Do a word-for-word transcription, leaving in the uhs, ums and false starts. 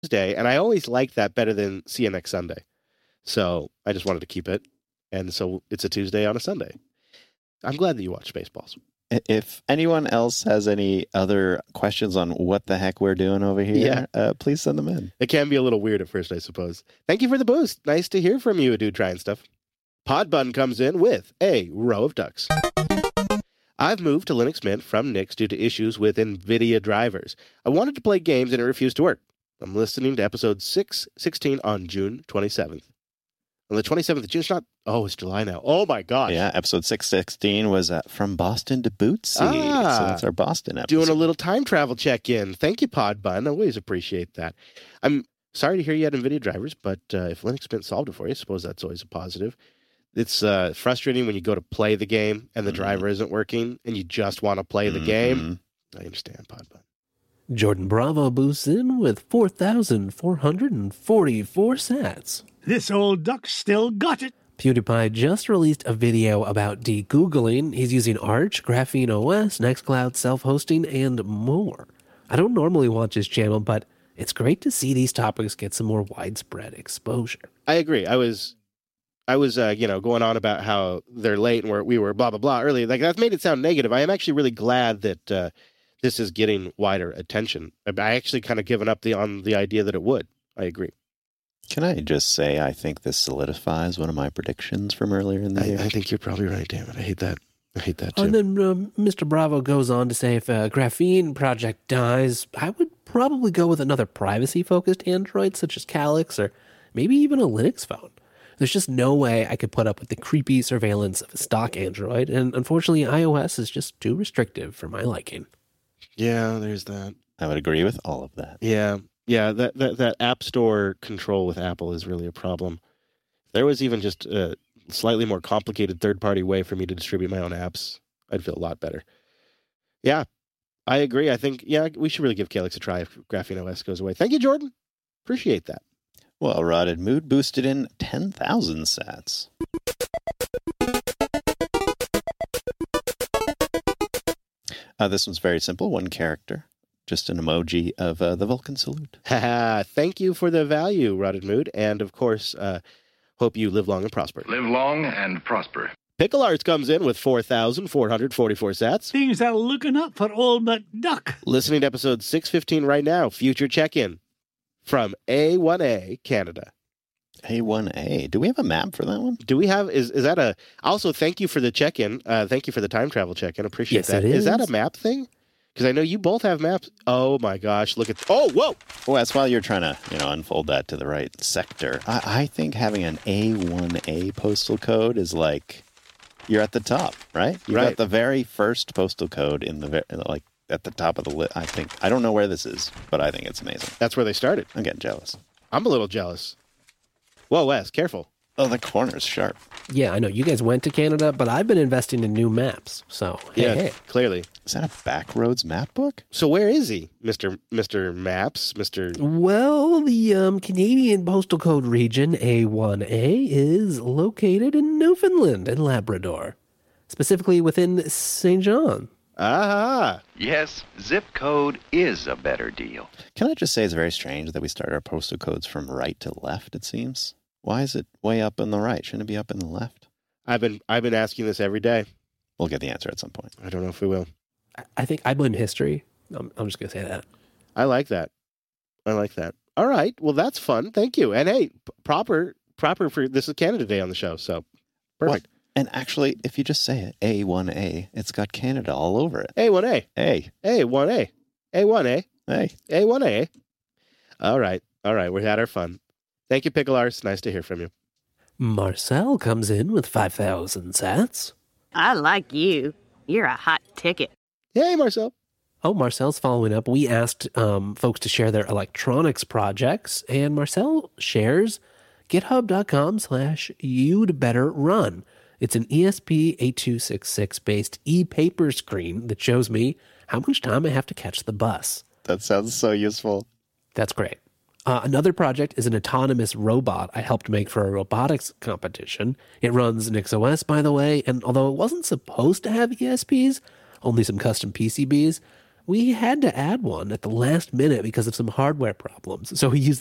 Tuesday, and I always liked that better than see you next Sunday. So I just wanted to keep it. And so it's a Tuesday on a Sunday. I'm glad that you watch Spaceballs. If anyone else has any other questions on what the heck we're doing over here, yeah. uh, please send them in. It can be a little weird at first, I suppose. Thank you for the boost. Nice to hear from you, a dude trying stuff. Podbun comes in with a row of ducks. I've moved to Linux Mint from Nix due to issues with NVIDIA drivers. I wanted to play games and it refused to work. I'm listening to episode six sixteen on June twenty-seventh. On the twenty-seventh of June, it's not... Oh, it's July now. Oh, my gosh. Yeah, episode six sixteen was uh, From Boston to Bootsy. Ah, so that's our Boston episode. Doing a little time travel check-in. Thank you, Podbun. I always appreciate that. I'm sorry to hear you had NVIDIA drivers, but uh, if Linux Mint solved it for you, I suppose that's always a positive. It's uh, frustrating when you go to play the game and the mm-hmm. driver isn't working and you just want to play the mm-hmm. game. I understand, Podbun. Jordan Bravo boosts in with four thousand four hundred forty-four sats. This old duck still got it. PewDiePie just released a video about de-Googling. He's using Arch, Graphene O S, Nextcloud, self-hosting, and more. I don't normally watch his channel, but it's great to see these topics get some more widespread exposure. I agree. I was... I was, uh, you know, going on about how they're late and we're, we were blah, blah, blah earlier. Like, that made it sound negative. I am actually really glad that uh, this is getting wider attention. I actually kind of given up the on the idea that it would. I agree. Can I just say I think this solidifies one of my predictions from earlier in the I, year? I think you're probably right, damn it. I hate that. I hate that, too. And then um, Mister Bravo goes on to say if a Graphene project dies, I would probably go with another privacy-focused Android, such as Calyx, or maybe even a Linux phone. There's just no way I could put up with the creepy surveillance of a stock Android, and unfortunately, iOS is just too restrictive for my liking. Yeah, there's that. I would agree with all of that. Yeah, yeah, that, that, that App Store control with Apple is really a problem. If there was even just a slightly more complicated third-party way for me to distribute my own apps, I'd feel a lot better. Yeah, I agree. I think, yeah, we should really give Calyx a try if Graphene O S goes away. Thank you, Jordan. Appreciate that. Well, Rotted Mood boosted in ten thousand sats. Uh, this one's very simple. One character. Just an emoji of uh, the Vulcan salute. Thank you for the value, Rotted Mood. And, of course, uh, hope you live long and prosper. Live long and prosper. Pickle Arts comes in with four thousand four hundred forty-four sats. Things are looking up for old McDuck. Listening to episode six fifteen right now. Future check-in. From A one A, Canada. A one A. Do we have a map for that one? Do we have, is is that a, also thank you for the check-in. Uh, thank you for the time travel check-in. Appreciate yes, that. It is. Is that a map thing? Because I know you both have maps. Oh my gosh, look at, oh, whoa. Well, that's while you're trying to, you know, unfold that to the right sector. I, I think having an A one A postal code is like, you're at the top, right? You right. got the very first postal code in the, very, like, at the top of the list, I think. I don't know where this is, but I think it's amazing. That's where they started. I'm getting jealous. I'm a little jealous. Whoa, Wes, careful. Oh, the corner's sharp. Yeah, I know. You guys went to Canada, but I've been investing in new maps. So, hey, yeah, hey. Clearly. Is that a Backroads map book? So where is he, Mister Mister Maps, Mister Well, the um, Canadian postal code region, A one A, is located in Newfoundland and Labrador, specifically within Saint John. Ah. Yes, zip code is a better deal. Can I just say it's very strange that we start our postal codes from right to left, it seems? Why is it way up in the right? Shouldn't it be up in the left? I've been I've been asking this every day. We'll get the answer at some point. I don't know if we will. I think I blame history. I'm, I'm just going to say that. I like that. I like that. All right. Well, that's fun. Thank you. And hey, p- proper proper for this is Canada Day on the show, so perfect. Well, and actually, if you just say it, A one A, it's got Canada all over it. A one A. A. A one A. A one A. A. A one A. All right. All right. We had our fun. Thank you, Pickle Arts. Nice to hear from you. Marcel comes in with five thousand sats. I like you. You're a hot ticket. Hey, Marcel. Oh, Marcel's following up. We asked um, folks to share their electronics projects, and Marcel shares github.com slash you'd better run. It's an E S P eight two six six based e-paper screen that shows me how much time I have to catch the bus. That sounds so useful. That's great. Uh, another project is an autonomous robot I helped make for a robotics competition. It runs NixOS, by the way, and although it wasn't supposed to have E S Ps, only some custom P C Bs, We had to add one at the last minute because of some hardware problems, so we used